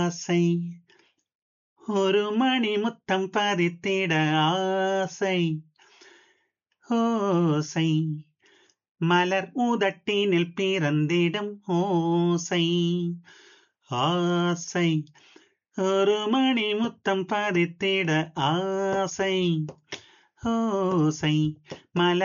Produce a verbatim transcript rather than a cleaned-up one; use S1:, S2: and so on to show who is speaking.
S1: ஆசை ஒரு மணி முத்தம் பதித்திட ஆசை ஓசை மலர் உதட்டினில் பிறந்திடும் ஓசை ஆசை ஒரு மணி முத்தம் பதித்திட ஆசை ஓசை மலர்